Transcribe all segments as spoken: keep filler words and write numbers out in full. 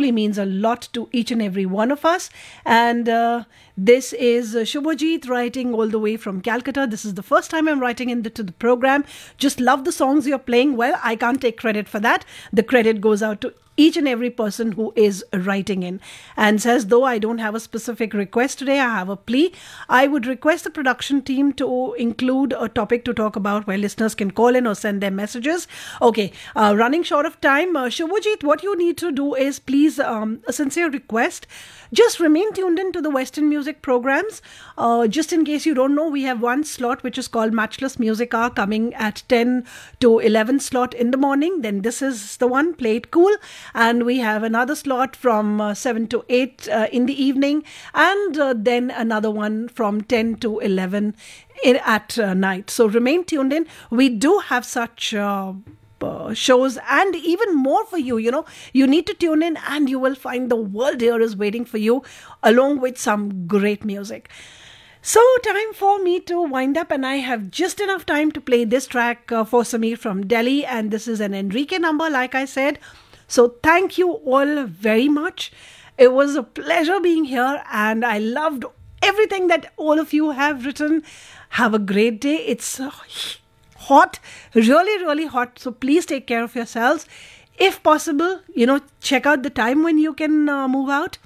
truly means a lot to each and every one of us. And uh, this is uh, Shubhajit writing all the way from Calcutta. This is the first time I'm writing into the, the program. Just love the songs you're playing. Well, I can't take credit for that. The credit goes out to each and every person who is writing in, and says, though I don't have a specific request today, I have a plea. I would request the production team to include a topic to talk about where listeners can call in or send their messages. Okay, uh, running short of time. Uh, Shubhajit, what you need to do is, please, um, a sincere request, just remain tuned in to the Western music programs. Uh, just in case you don't know, we have one slot which is called Matchless Music Hour coming at ten to eleven slot in the morning. Then this is the one, Play It Cool. And we have another slot from uh, seven to eight uh, in the evening. And uh, then another one from ten to eleven in, at uh, night. So remain tuned in. We do have such Uh, Uh, shows and even more for you. You know, you need to tune in and you will find the world here is waiting for you, along with some great music. So time for me to wind up, and I have just enough time to play this track uh, for Samir from Delhi, and this is an Enrique number, like I said. So thank you all very much. It was a pleasure being here, and I loved everything that all of you have written. Have a great day. It's uh, hot, really, really hot. So please take care of yourselves. If possible, you know, check out the time when you can uh, move out.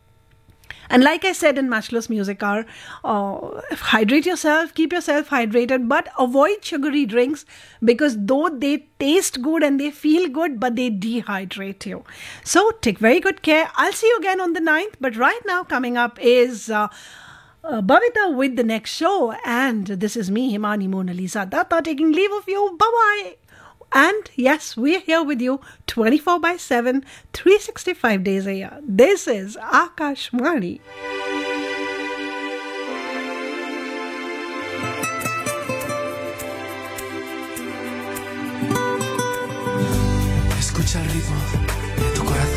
And like I said in Matchless Music Hour, uh, hydrate yourself, keep yourself hydrated, but avoid sugary drinks, because though they taste good and they feel good, but they dehydrate you. So take very good care. I'll see you again on the ninth. But right now, coming up is Uh, Uh, Bhavita with the next show, and this is me, Himani Mona Lisa Datta, taking leave of you. Bye-bye. And yes, we're here with you twenty-four by seven, three hundred sixty-five days a year. This is Akashvani. Escucha el ritmo.